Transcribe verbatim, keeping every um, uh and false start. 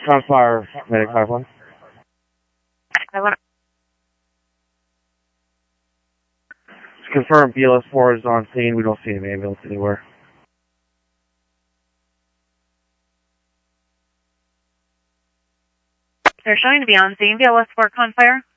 Gunfire, medic five one. I want Just confirm B L S four is on scene. We don't see an ambulance anywhere. They're showing to be on scene. B L S four Confire.